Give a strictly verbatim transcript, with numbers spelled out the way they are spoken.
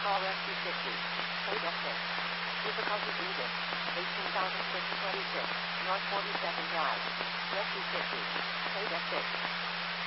Call Rescue fifty. Code exit. Difficulty breathing. eighteen thousand six hundred twenty-six. North forty-second Drive.